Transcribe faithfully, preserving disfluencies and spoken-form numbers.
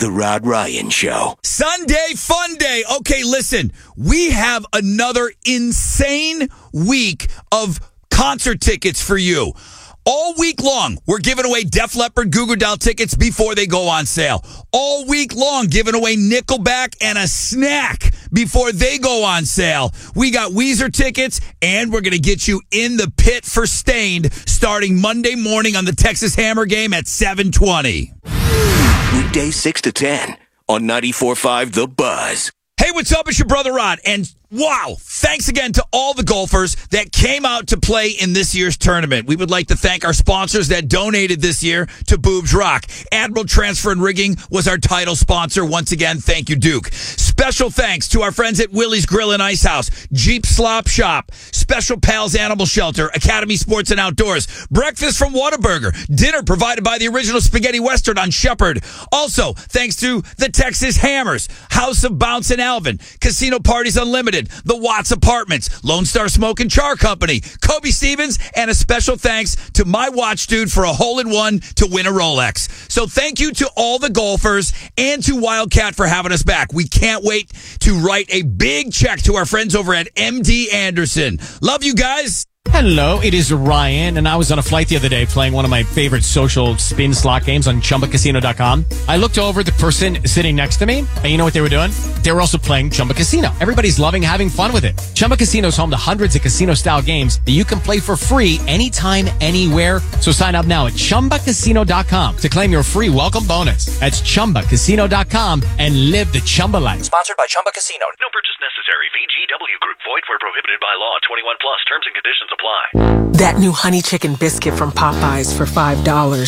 The Rod Ryan Show. Sunday Fun Day. Okay, listen, we have another insane week of concert tickets for you. All week long, we're giving away Def Leppard Goo Goo Doll tickets before they go on sale. All week long, giving away Nickelback and a snack before they go on sale. We got Weezer tickets, and we're going to get you in the pit for Stained starting Monday morning on the Texas Hammer game at seven twenty. Weekdays six to ten on ninety-four point five The Buzz. Hey, what's up? It's your brother Rod. And wow, thanks again to all the golfers that came out to play in this year's tournament. We would like to thank our sponsors that donated this year to Boobs Rock. Admiral Transfer and Rigging was our title sponsor. Once again, thank you, Duke. Special thanks to our friends at Willie's Grill and Ice House, Jeep Slop Shop, Special Pals Animal Shelter, Academy Sports and Outdoors, breakfast from Whataburger, dinner provided by the original Spaghetti Western on Shepherd. Also, thanks to the Texas Hammers, House of Bounce and Alvin, Casino Parties Unlimited, the Watts Apartments, Lone Star Smoke and Char Company, Kobe Stevens, and a special thanks to my watch dude for a hole-in-one to win a Rolex. So thank you to all the golfers and to Wildcat for having us back. We can't wait to write a big check to our friends over at M D Anderson. Love you guys. Hello, it is Ryan, and I was on a flight the other day playing one of my favorite social spin slot games on Chumba Casino dot com. I looked over at the person sitting next to me, and you know what they were doing? They were also playing Chumba Casino. Everybody's loving having fun with it. Chumba Casino is home to hundreds of casino-style games that you can play for free anytime, anywhere. So sign up now at Chumba Casino dot com to claim your free welcome bonus. That's Chumba Casino dot com and live the Chumba life. Sponsored by Chumba Casino. No purchase necessary. V G W Group. Void where prohibited by law. twenty-one plus. Terms and conditions apply. That new honey chicken biscuit from Popeyes for five dollars.